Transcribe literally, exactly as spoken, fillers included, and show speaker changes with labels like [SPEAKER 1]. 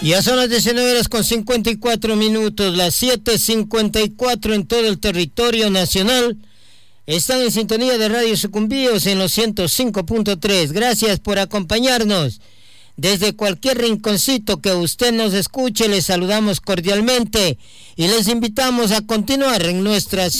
[SPEAKER 1] Ya son las diecinueve horas con cincuenta y cuatro minutos, las siete cincuenta y cuatro en todo el territorio nacional. Están en sintonía de Radio Sucumbíos en los ciento cinco punto tres. Gracias por acompañarnos. Desde cualquier rinconcito que usted nos escuche, les saludamos cordialmente y les invitamos a continuar en nuestra